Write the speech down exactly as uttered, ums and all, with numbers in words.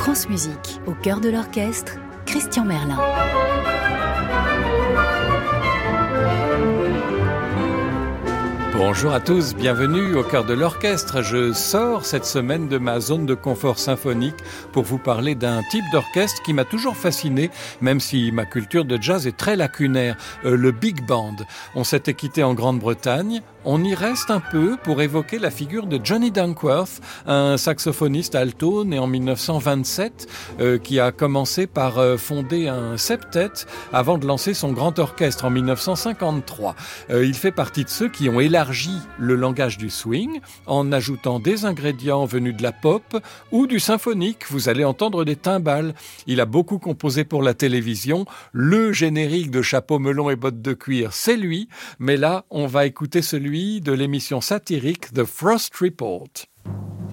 France Musique, au cœur de l'orchestre, Christian Merlin. Bonjour à tous, bienvenue au cœur de l'orchestre. Je sors cette semaine de ma zone de confort symphonique pour vous parler d'un type d'orchestre qui m'a toujours fasciné, même si ma culture de jazz est très lacunaire, euh, le big band. On s'était quitté en Grande-Bretagne, on y reste un peu pour évoquer la figure de Johnny Dankworth, un saxophoniste alto né en dix-neuf cent vingt-sept, euh, qui a commencé par euh, fonder un septet avant de lancer son grand orchestre en dix-neuf cent cinquante-trois. Euh, il fait partie de ceux qui ont élargi le langage du swing en ajoutant des ingrédients venus de la pop ou du symphonique. Vous allez entendre des timbales. Il a beaucoup composé pour la télévision. Le générique de Chapeau melon et bottes de cuir, c'est lui. Mais là, on va écouter celui de l'émission satirique The Frost Report.